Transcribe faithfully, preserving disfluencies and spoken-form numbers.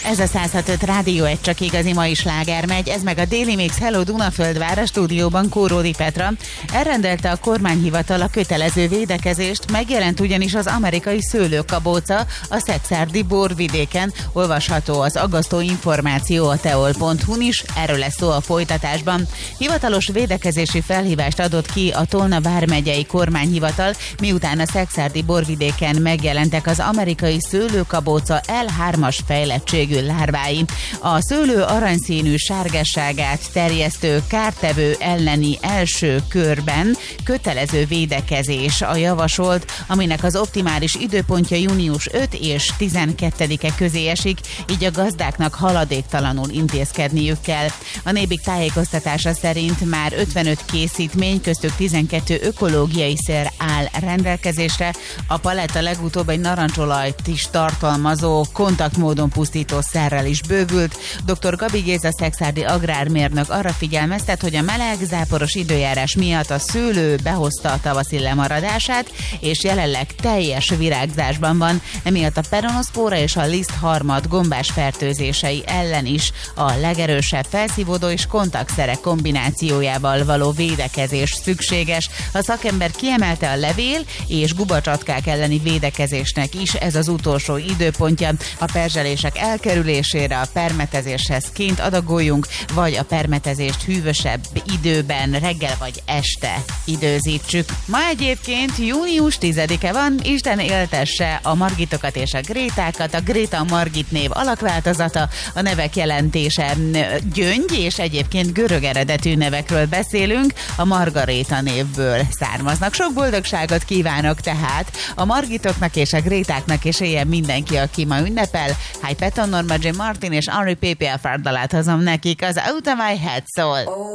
Ez a száz hat öt Rádió egy csak igazi mai sláger megy, ez meg a Daily Mix. Hello Dunaföldvár, a stúdióban Kóródi Petra. Elrendelte a kormányhivatal a kötelező védekezést, megjelent ugyanis az amerikai szőlőkabóca a szekszárdi borvidéken. Olvasható az aggasztó információ a teol pont hu-n is, erről lesz szó a folytatásban. Hivatalos védekezési felhívást adott ki a Tolna vármegyei kormányhivatal, miután a szekszárdi borvidéken megjelentek az amerikai szőlőkabóca el hármas fejlettségű lárvái. A szőlő aranyszínű sárgásságát terjesztő kártevő elleni első körben kötelező védekezés a javasolt, aminek az optimális időpontja június ötödike és tizenkettedike közé esik, így a gazdáknak haladéktalanul intézkedniük kell. A Nébik tájékoztatása szerint már ötvenöt készítmény, köztük tizenkettő ökológiai szer áll rendelkezésre. A paletta legutóbb egy narancsolajt is tartalmazó kontaktmódon pusztító szerrel is bővült. doktor Gabi Géza szekszárdi agrármérnök arra figyelmeztet, hogy a meleg, záporos időjárás miatt a szőlő behozta a tavaszi lemaradását, és jelenleg teljes virágzásban van, emiatt a peronoszpóra és a lisztharmad gombás fertőzései ellen is a legerősebb felszívódó és kontaktszerek kombinációjával való védekezés szükséges. A szakember kiemelte a levél és gubacsatkák elleni védekezésnek is ez az utolsó időpontja. A perzselések elkerülésére a permetezéshez ként adagoljunk, vagy a permetezést hűvösebb időben, reggel vagy este időzítsük. Ma egyébként június tizedike van, Isten éltesse a Margitokat és a Grétákat. A Gréta Margit név alakváltozata, a nevek jelentése gyöngy, és egyébként görög eredetű nevekről beszélünk, a Margaréta névből származnak. Sok boldogságot kívánok tehát a Margitoknak és a Grétáknak, és éljen mindenki, aki ma ünnepel. Hi Peton, Norma J. Martin és Henri P P F. dalát hozom nekik, az Out of My Head szól.